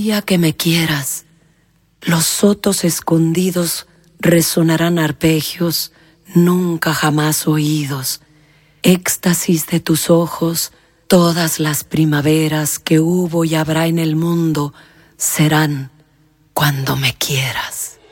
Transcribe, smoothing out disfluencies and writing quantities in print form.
día que me quieras, los sotos escondidos resonarán arpegios nunca jamás oídos, éxtasis de tus ojos, todas las primaveras que hubo y habrá en el mundo serán cuando me quieras.